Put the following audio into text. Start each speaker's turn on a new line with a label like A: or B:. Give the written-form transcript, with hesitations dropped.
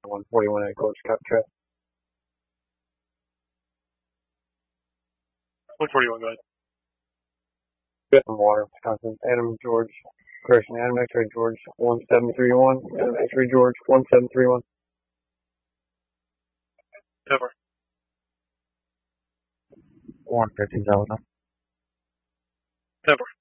A: 141 at Coach Cup Trip.
B: 141, go ahead.
A: From Water, Wisconsin. Adam George. Correction, Adam X-ray George 1731. Adam X-ray George 1731.
B: Over.
A: 115,000.
B: Over.